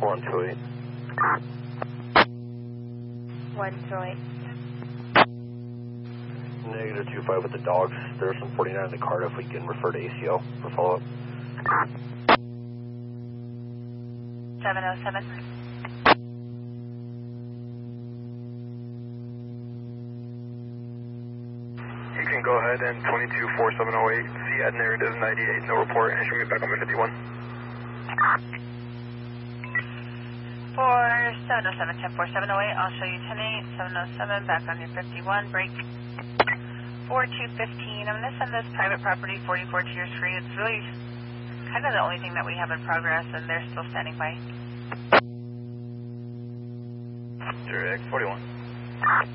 128. 128. Negative 25 with the dogs. There's some 49 in the card if we can refer to ACL for follow-up. 707. You can go ahead and 224708, see at narrative 98, no report, and show me back on my 51. For 707, 104708, I'll show you 108, 707, back on your 51, break. 4215, I'm going to send this private property 44 to your screen. It's really kind of the only thing that we have in progress, and they're still standing by. X41.